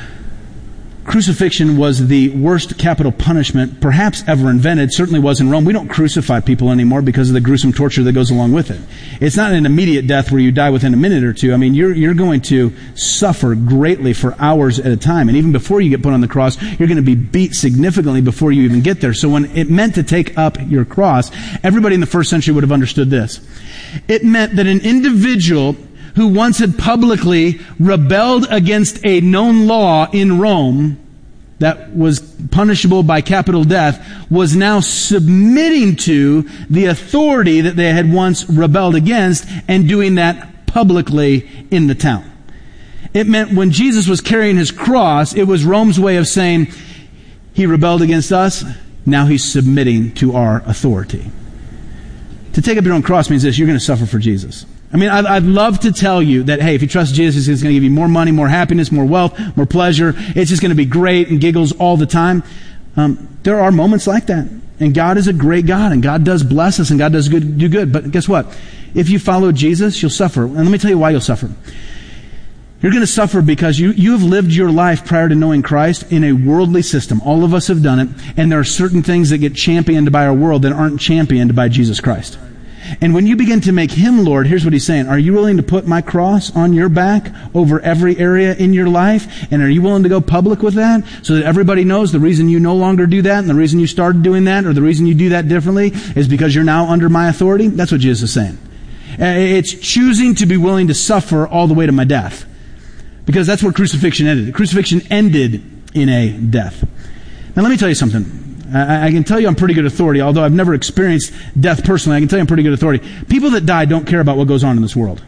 Crucifixion was the worst capital punishment perhaps ever invented. Certainly was in Rome. We don't crucify people anymore because of the gruesome torture that goes along with it. It's not an immediate death where you die within a minute or two. I mean, you're you're going to suffer greatly for hours at a time. And even before you get put on the cross, you're going to be beat significantly before you even get there. So when it meant to take up your cross, everybody in the first century would have understood this. It meant that an individual who once had publicly rebelled against a known law in Rome that was punishable by capital death, was now submitting to the authority that they had once rebelled against and doing that publicly in the town. It meant when Jesus was carrying his cross, it was Rome's way of saying, he rebelled against us, now he's submitting to our authority. To take up your own cross means this, you're going to suffer for Jesus. I mean, I'd, I'd love to tell you that, hey, if you trust Jesus, he's going to give you more money, more happiness, more wealth, more pleasure. It's just going to be great and giggles all the time. Um, there are moments like that. And God is a great God, and God does bless us, and God does good, do good. But guess what? If you follow Jesus, you'll suffer. And let me tell you why you'll suffer. You're going to suffer because you, you have lived your life prior to knowing Christ in a worldly system. All of us have done it. And there are certain things that get championed by our world that aren't championed by Jesus Christ. And when you begin to make him Lord, here's what he's saying. Are you willing to put my cross on your back over every area in your life? And are you willing to go public with that so that everybody knows the reason you no longer do that and the reason you started doing that or the reason you do that differently is because you're now under my authority? That's what Jesus is saying. It's choosing to be willing to suffer all the way to my death. Because that's where crucifixion ended. Crucifixion ended in a death. Now let me tell you something. I, I can tell you I'm pretty good authority, although I've never experienced death personally. I can tell you I'm pretty good authority. People that die don't care about what goes on in this world.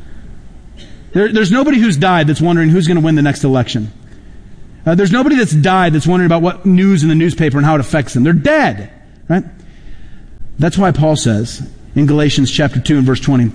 There, there's nobody who's died that's wondering who's going to win the next election. Uh, there's nobody that's died that's wondering about what news in the newspaper and how it affects them. They're dead, right? That's why Paul says in Galatians chapter two and verse twenty,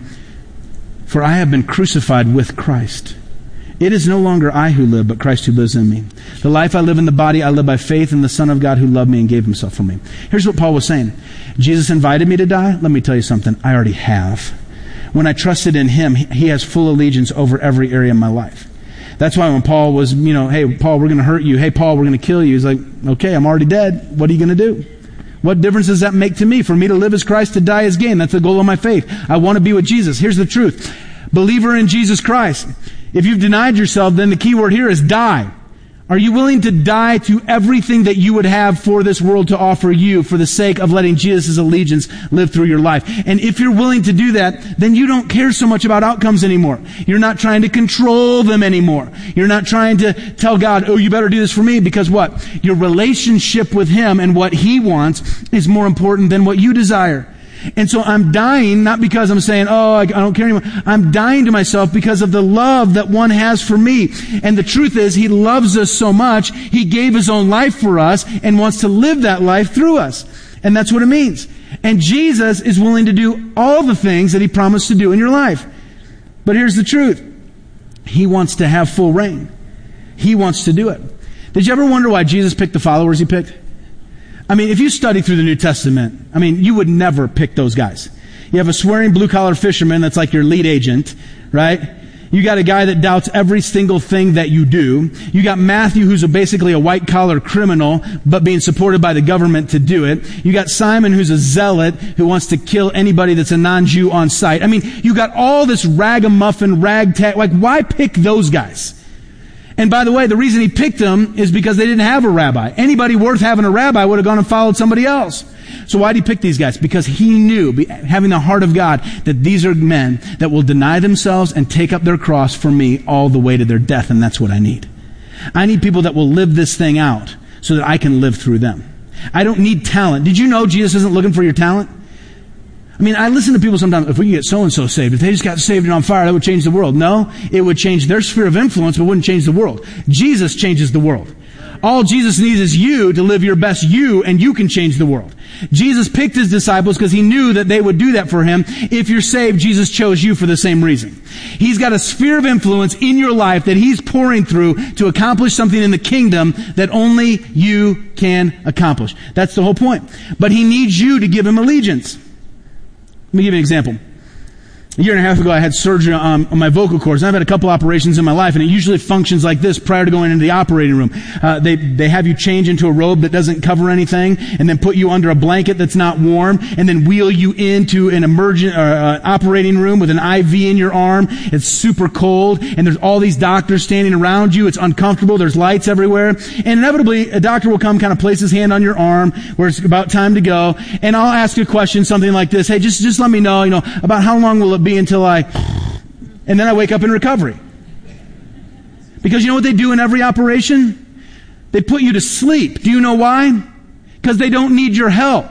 "For I have been crucified with Christ. It is no longer I who live, but Christ who lives in me. The life I live in the body, I live by faith in the Son of God who loved me and gave himself for me." Here's what Paul was saying. Jesus invited me to die. Let me tell you something. I already have. When I trusted in him, he has full allegiance over every area of my life. That's why when Paul was, you know, "Hey, Paul, we're going to hurt you. Hey, Paul, we're going to kill you." He's like, "Okay, I'm already dead. What are you going to do? What difference does that make to me? For me to live as Christ, to die as gain. That's the goal of my faith. I want to be with Jesus." Here's the truth. Believer in Jesus Christ, if you've denied yourself, then the key word here is die. Are you willing to die to everything that you would have for this world to offer you for the sake of letting Jesus' allegiance live through your life? And if you're willing to do that, then you don't care so much about outcomes anymore. You're not trying to control them anymore. You're not trying to tell God, "Oh, you better do this for me," because what? Your relationship with him and what he wants is more important than what you desire. And so I'm dying, not because I'm saying, "Oh, I don't care anymore." I'm dying to myself because of the love that one has for me. And the truth is, he loves us so much, he gave his own life for us and wants to live that life through us. And that's what it means. And Jesus is willing to do all the things that he promised to do in your life. But here's the truth. He wants to have full reign. He wants to do it. Did you ever wonder why Jesus picked the followers he picked? I mean, if you study through the New Testament, I mean, you would never pick those guys. You have a swearing blue-collar fisherman that's like your lead agent, right? You got a guy that doubts every single thing that you do. You got Matthew, who's a basically a white-collar criminal, but being supported by the government to do it. You got Simon, who's a zealot, who wants to kill anybody that's a non-Jew on sight. I mean, you got all this ragamuffin, ragtag. Like, why pick those guys? And by the way, the reason he picked them is because they didn't have a rabbi. Anybody worth having a rabbi would have gone and followed somebody else. So why did he pick these guys? Because he knew, having the heart of God, that these are men that will deny themselves and take up their cross for me all the way to their death, and that's what I need. I need people that will live this thing out so that I can live through them. I don't need talent. Did you know Jesus isn't looking for your talent? I mean, I listen to people sometimes, "If we can get so-and-so saved, if they just got saved and on fire, that would change the world." No, it would change their sphere of influence, but wouldn't change the world. Jesus changes the world. All Jesus needs is you to live your best you, and you can change the world. Jesus picked his disciples because he knew that they would do that for him. If you're saved, Jesus chose you for the same reason. He's got a sphere of influence in your life that he's pouring through to accomplish something in the kingdom that only you can accomplish. That's the whole point. But he needs you to give him allegiance. Let me give you an example. A year and a half ago, I had surgery on, on my vocal cords. And I've had a couple operations in my life, and it usually functions like this prior to going into the operating room. Uh, they they have you change into a robe that doesn't cover anything, and then put you under a blanket that's not warm, and then wheel you into an emergent uh, uh, operating room with an I V in your arm. It's super cold, and there's all these doctors standing around you. It's uncomfortable. There's lights everywhere, and inevitably, a doctor will come, kind of place his hand on your arm where it's about time to go, and I'll ask a question, something like this: "Hey, just just let me know, you know, about how long will it be until I," and then I wake up in recovery. Because you know what they do in every operation? They put you to sleep. Do you know why? Because they don't need your help.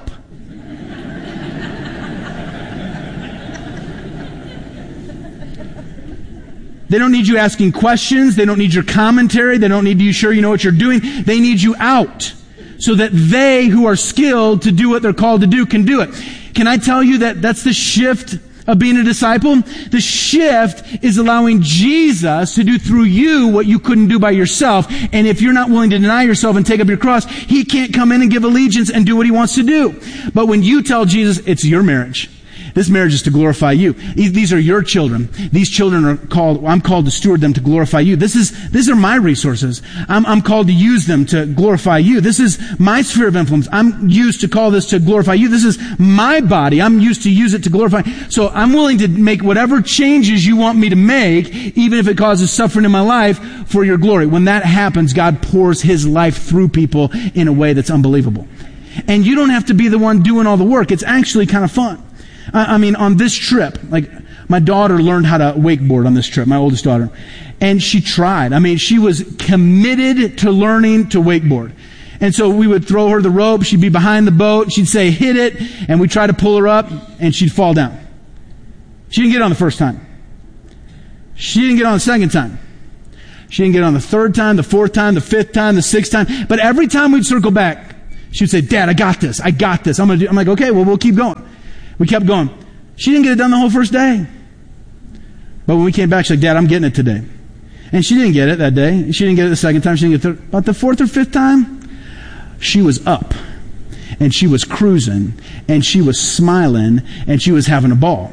They don't need you asking questions. They don't need your commentary. They don't need you sure you know what you're doing. They need you out so that they who are skilled to do what they're called to do can do it. Can I tell you that that's the shift of being a disciple? The shift is allowing Jesus to do through you what you couldn't do by yourself. And if you're not willing to deny yourself and take up your cross, he can't come in and give allegiance and do what he wants to do. But when you tell Jesus, it's your marriage. This marriage is to glorify you. These are your children. These children are called, I'm called to steward them to glorify you. This is, these are my resources. I'm, I'm called to use them to glorify you. This is my sphere of influence. I'm used to call this to glorify you. This is my body. I'm used to use it to glorify. So I'm willing to make whatever changes you want me to make, even if it causes suffering in my life, for your glory. When that happens, God pours his life through people in a way that's unbelievable. And you don't have to be the one doing all the work. It's actually kind of fun. I mean, on this trip, like, my daughter learned how to wakeboard on this trip, my oldest daughter. And she tried. I mean, she was committed to learning to wakeboard. And so we would throw her the rope. She'd be behind the boat. She'd say, hit it. And we'd try to pull her up, and she'd fall down. She didn't get on the first time. She didn't get on the second time. She didn't get on the third time, the fourth time, the fifth time, the sixth time. But every time we'd circle back, she would say, Dad, I got this. I got this. I'm gonna do. I'm like, okay, well, we'll keep going. We kept going. She didn't get it done the whole first day. But when we came back, she's like, Dad, I'm getting it today. And she didn't get it that day. She didn't get it the second time. She didn't get it. About the fourth or fifth time, she was up. And she was cruising. And she was smiling. And she was having a ball.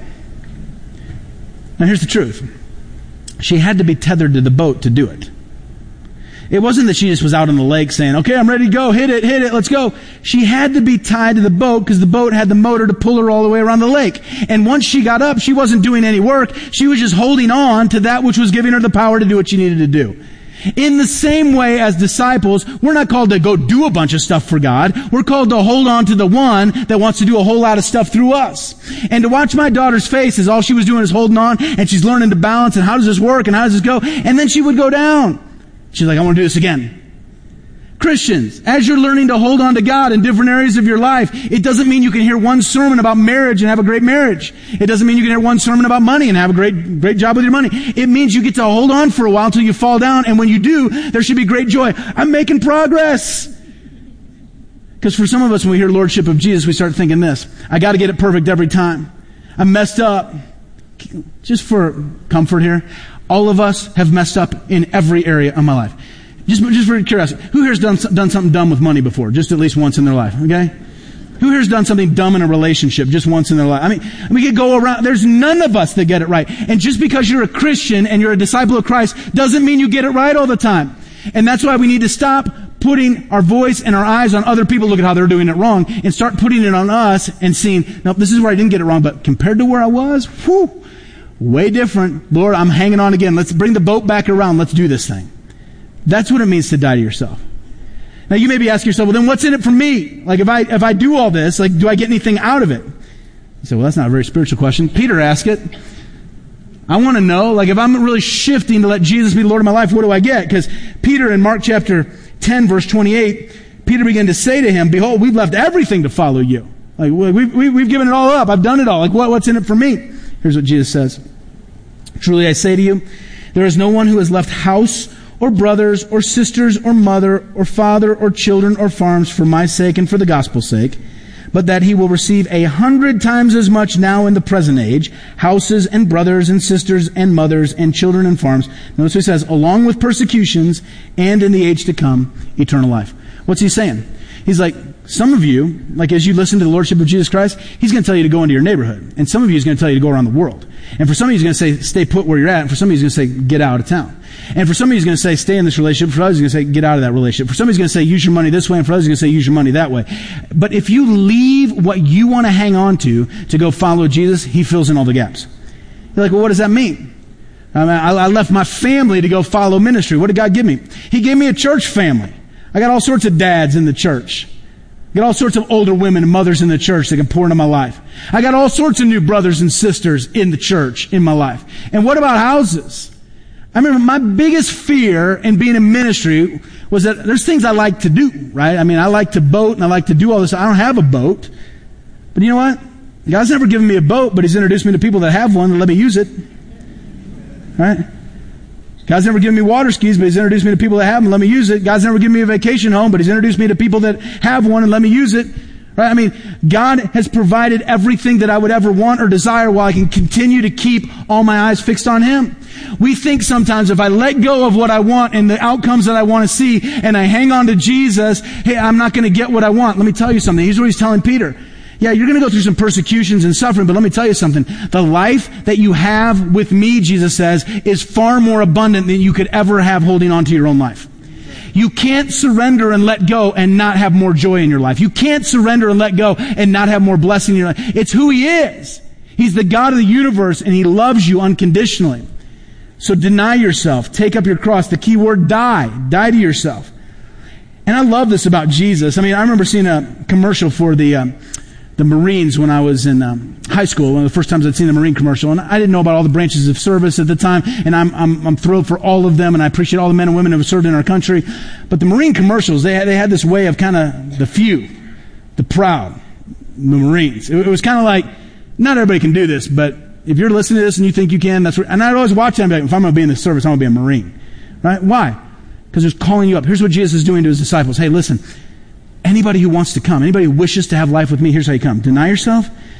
Now here's the truth. She had to be tethered to the boat to do it. It wasn't that she just was out on the lake saying, okay, I'm ready to go, hit it, hit it, let's go. She had to be tied to the boat because the boat had the motor to pull her all the way around the lake. And once she got up, she wasn't doing any work. She was just holding on to that which was giving her the power to do what she needed to do. In the same way as disciples, we're not called to go do a bunch of stuff for God. We're called to hold on to the one that wants to do a whole lot of stuff through us. And to watch my daughter's face as all she was doing is holding on, and she's learning to balance, and how does this work, and how does this go? And then she would go down. She's like, I want to do this again. Christians, as you're learning to hold on to God in different areas of your life, it doesn't mean you can hear one sermon about marriage and have a great marriage. It doesn't mean you can hear one sermon about money and have a great, great job with your money. It means you get to hold on for a while until you fall down, and when you do, there should be great joy. I'm making progress. Because for some of us, when we hear Lordship of Jesus, we start thinking this: I got to get it perfect every time. I'm messed up. Just for comfort here, all of us have messed up in every area of my life. Just, just for curiosity, who here's done done something dumb with money before? Just at least once in their life, okay? Who here's done something dumb in a relationship just once in their life? I mean, we could go around. There's none of us that get it right. And just because you're a Christian and you're a disciple of Christ doesn't mean you get it right all the time. And that's why we need to stop putting our voice and our eyes on other people, look at how they're doing it wrong, and start putting it on us and seeing, no, this is where I didn't get it wrong, but compared to where I was, whew, way different. Lord, I'm hanging on again. Let's bring the boat back around. Let's do this thing. That's what it means to die to yourself. Now you may be asking yourself, well then what's in it for me? Like if I, if I do all this, like do I get anything out of it? You say, well that's not a very spiritual question. Peter asked it. I want to know, like if I'm really shifting to let Jesus be the Lord of my life, what do I get? Because Peter in Mark chapter ten verse twenty-eight, Peter began to say to him, behold, we've left everything to follow you. Like we've, we've given it all up. I've done it all. Like what, what's in it for me? Here's what Jesus says. Truly I say to you, there is no one who has left house or brothers, or sisters, or mother, or father, or children, or farms for my sake and for the gospel's sake, but that he will receive a hundred times as much now in the present age, houses and brothers and sisters and mothers and children and farms. Notice what he says, along with persecutions and in the age to come, eternal life. What's he saying? He's like, some of you, like as you listen to the Lordship of Jesus Christ, he's going to tell you to go into your neighborhood. And some of you he's going to tell you to go around the world. And for some of you he's going to say, stay put where you're at. And for some of you he's going to say, get out of town. And for some of you he's going to say, stay in this relationship. For others he's going to say, get out of that relationship. For some he's going to say, use your money this way. And for others he's going to say, use your money that way. But if you leave what you want to hang on to to go follow Jesus, he fills in all the gaps. You're like, well, what does that mean? I mean, I left my family to go follow ministry. What did God give me? He gave me a church family. I got all sorts of dads in the church. I got all sorts of older women and mothers in the church that can pour into my life. I got all sorts of new brothers and sisters in the church in my life. And what about houses? I remember my biggest fear in being in ministry was that there's things I like to do, right? I mean, I like to boat and I like to do all this. I don't have a boat. But you know what? God's never given me a boat, but he's introduced me to people that have one and let me use it. Right? God's never given me water skis, but he's introduced me to people that have them and let me use it. God's never given me a vacation home, but he's introduced me to people that have one and let me use it. Right? I mean, God has provided everything that I would ever want or desire while I can continue to keep all my eyes fixed on him. We think sometimes if I let go of what I want and the outcomes that I want to see and I hang on to Jesus, hey, I'm not going to get what I want. Let me tell you something. Here's what he's telling Peter. Yeah, you're going to go through some persecutions and suffering, but let me tell you something. The life that you have with me, Jesus says, is far more abundant than you could ever have holding on to your own life. You can't surrender and let go and not have more joy in your life. You can't surrender and let go and not have more blessing in your life. It's who he is. He's the God of the universe, and he loves you unconditionally. So deny yourself. Take up your cross. The key word, die. Die to yourself. And I love this about Jesus. I mean, I remember seeing a commercial for the... Um, the Marines when I was in um, high school, one of the first times I'd seen the Marine commercial, and I didn't know about all the branches of service at the time, and I'm I'm, I'm thrilled for all of them, and I appreciate all the men and women who have served in our country. But the Marine commercials, they had, they had this way of kind of the few, the proud, the Marines. It, it was kind of like, not everybody can do this, but if you're listening to this and you think you can, that's what, and I'd always watch that and be like, if I'm going to be in this service, I'm going to be a Marine. Right? Why? Because it's calling you up. Here's what Jesus is doing to his disciples. Hey, listen, anybody who wants to come, anybody who wishes to have life with me, here's how you come. Deny yourself,